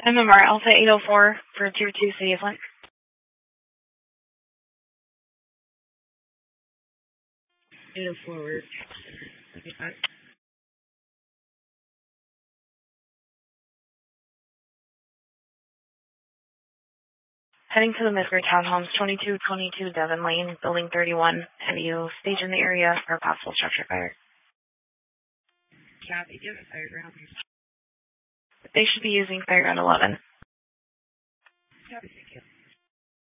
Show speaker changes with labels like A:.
A: MMR Alpha 804 for Tier 2 City of Flint.
B: Forward.
A: Heading to the Midgard Townhomes, 2222 Devon Lane, Building 31. Have you staged in the area for a possible structure fire?
B: Copy. Give it fire ground.
A: They should be using Fireground 11.
B: Copy. Thank you.